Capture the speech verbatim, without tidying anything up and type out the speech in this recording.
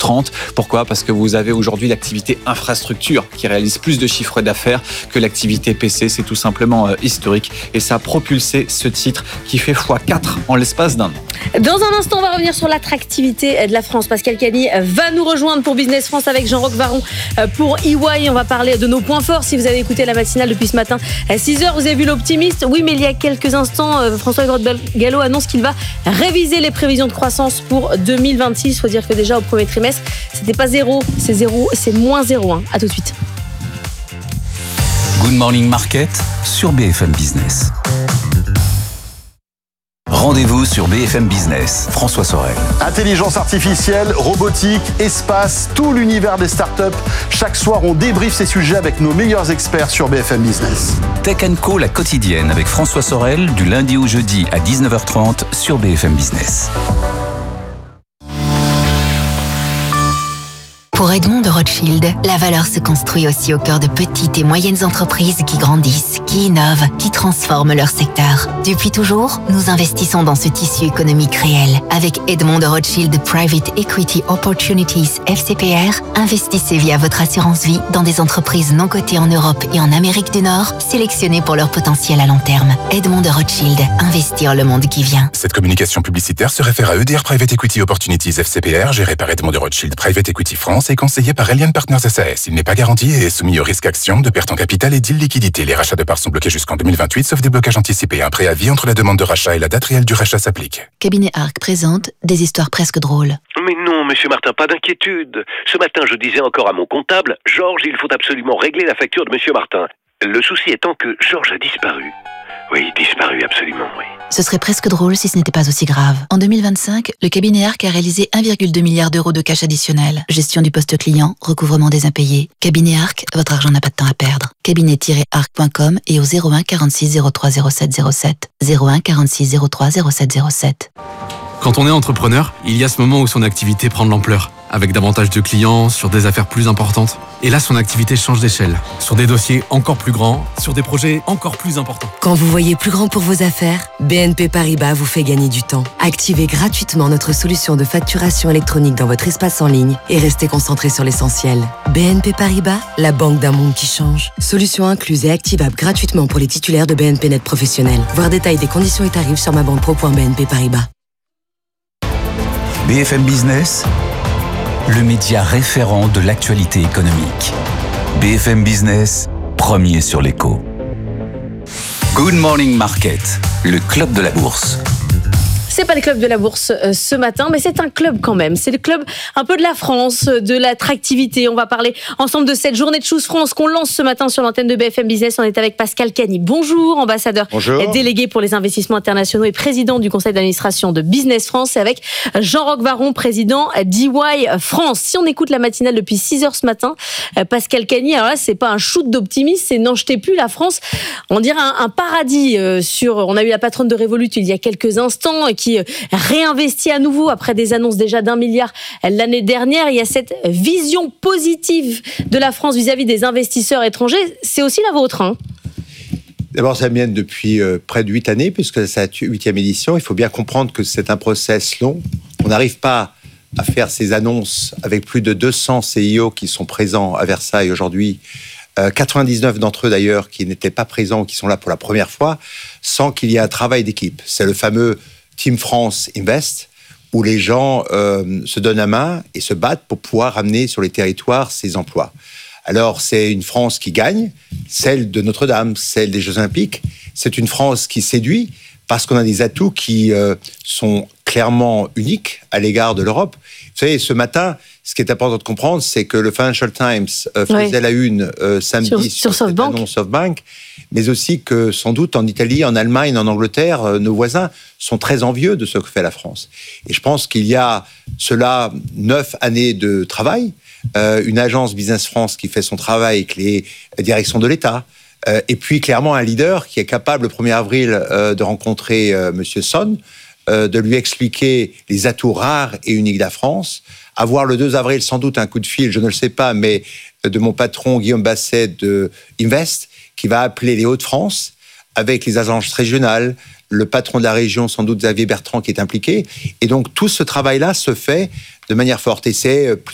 trente. Pourquoi ? Parce que vous avez aujourd'hui l'activité infrastructure qui réalise plus de chiffre d'affaires que l'activité P C. C'est tout simplement euh, historique et ça a propulsé ce titre qui fait fois quatre en l'espace d'un an. Dans un instant, on va revenir sur l'attractivité de la France. Pascal Cagny va nous rejoindre pour Business France avec Jean-Roch Varon pour E Y. On va parler de nos points forts. Si vous avez écouté la matinale depuis ce matin à six heures, vous avez vu l'optimiste. Oui, mais il y a quelques instants, François Gallo annonce qu'il va réviser les prévisions de croissance pour deux mille vingt-six. Il faut dire que déjà au premier trimestre, c'était pas zéro, c'est zéro, c'est moins zéro. Hein. À tout de suite. Good Morning Market sur B F M Business. Rendez-vous sur B F M Business. François Sorel. Intelligence artificielle, robotique, espace, tout l'univers des startups. Chaque soir, on débriefe ces sujets avec nos meilleurs experts sur B F M Business. Tech and Co, la quotidienne avec François Sorel, du lundi au jeudi à dix-neuf heures trente sur B F M Business. Pour Edmond de Rothschild, la valeur se construit aussi au cœur de petites et moyennes entreprises qui grandissent, qui innovent, qui transforment leur secteur. Depuis toujours, nous investissons dans ce tissu économique réel. Avec Edmond de Rothschild Private Equity Opportunities F C P R, investissez via votre assurance vie dans des entreprises non cotées en Europe et en Amérique du Nord, sélectionnées pour leur potentiel à long terme. Edmond de Rothschild, investir le monde qui vient. Cette communication publicitaire se réfère à E D R Private Equity Opportunities F C P R, géré par Edmond de Rothschild Private Equity France et conseillé par Eliane Partners S A S. Il n'est pas garanti et est soumis au risque action de perte en capital et d'illiquidité. Les rachats de parts sont bloqués jusqu'en deux mille vingt-huit, sauf déblocage anticipé. Un préavis entre la demande de rachat et la date réelle du rachat s'applique. Cabinet Arc présente des histoires presque drôles. Mais non, monsieur Martin, pas d'inquiétude. Ce matin, je disais encore à mon comptable, Georges, il faut absolument régler la facture de monsieur Martin. Le souci étant que Georges a disparu. Oui, disparu, absolument, oui. Ce serait presque drôle si ce n'était pas aussi grave. En deux mille vingt-cinq, le cabinet Arc a réalisé un virgule deux milliard d'euros de cash additionnel. Gestion du poste client, recouvrement des impayés. Cabinet Arc, votre argent n'a pas de temps à perdre. cabinet tiret arc point com et au zéro un quarante-six zéro trois zéro sept zéro sept. zéro un quarante-six zéro trois zéro sept zéro sept. Quand on est entrepreneur, il y a ce moment où son activité prend de l'ampleur, avec davantage de clients, sur des affaires plus importantes. Et là, son activité change d'échelle, sur des dossiers encore plus grands, sur des projets encore plus importants. Quand vous voyez plus grand pour vos affaires, B N P Paribas vous fait gagner du temps. Activez gratuitement notre solution de facturation électronique dans votre espace en ligne et restez concentré sur l'essentiel. B N P Paribas, la banque d'un monde qui change. Solution incluse et activable gratuitement pour les titulaires de B N P Net professionnels. Voir détail des conditions et tarifs sur ma banque pro point b n p paribas. B F M Business, le média référent de l'actualité économique. B F M Business, premier sur l'écho. Good Morning Market, le club de la bourse. C'est pas le club de la bourse euh, ce matin, mais c'est un club quand même. C'est le club un peu de la France, de l'attractivité. On va parler ensemble de cette journée de Choose France qu'on lance ce matin sur l'antenne de B F M Business. On est avec Pascal Cagny. Bonjour, ambassadeur Bonjour. Délégué pour les investissements internationaux et président du conseil d'administration de Business France. Et avec Jean-Roch Varon, président d'E Y France. Si on écoute la matinale depuis six heures ce matin, Pascal Cagny, alors là, c'est pas un shoot d'optimisme, c'est n'en jetez plus la France. On dirait un, un paradis euh, sur. On a eu la patronne de Revolut il y a quelques instants qui qui réinvestit à nouveau après des annonces déjà d'un milliard l'année dernière. Il y a cette vision positive de la France vis-à-vis des investisseurs étrangers. C'est aussi la vôtre, hein ? D'abord, ça mène depuis euh, près de huit années, puisque c'est la huitième édition. Il faut bien comprendre que c'est un process long. On n'arrive pas à faire ces annonces avec plus de deux cents C E O qui sont présents à Versailles aujourd'hui, euh, quatre-vingt-dix-neuf d'entre eux d'ailleurs qui n'étaient pas présents, qui sont là pour la première fois, sans qu'il y ait un travail d'équipe. C'est le fameux Team France Invest, où les gens euh, se donnent la main et se battent pour pouvoir ramener sur les territoires ces emplois. Alors, c'est une France qui gagne, celle de Notre-Dame, celle des Jeux Olympiques. C'est une France qui séduit parce qu'on a des atouts qui euh, sont clairement uniques à l'égard de l'Europe. Vous savez, ce matin, ce qui est important de comprendre, c'est que le Financial Times euh, faisait oui. la une euh, samedi sur, sur, sur SoftBank. Annonce SoftBank, mais aussi que sans doute en Italie, en Allemagne, en Angleterre, euh, nos voisins sont très envieux de ce que fait la France. Et je pense qu'il y a cela neuf années de travail, euh, une agence Business France qui fait son travail avec les directions de l'État, euh, et puis clairement un leader qui est capable le premier avril euh, de rencontrer euh, Monsieur Son, euh, de lui expliquer les atouts rares et uniques de la France, avoir le deux avril sans doute un coup de fil, je ne le sais pas, mais de mon patron Guillaume Basset de Invest, qui va appeler les Hauts-de-France avec les agences régionales, le patron de la région, sans doute Xavier Bertrand, qui est impliqué. Et donc tout ce travail-là se fait de manière forte. Et c'est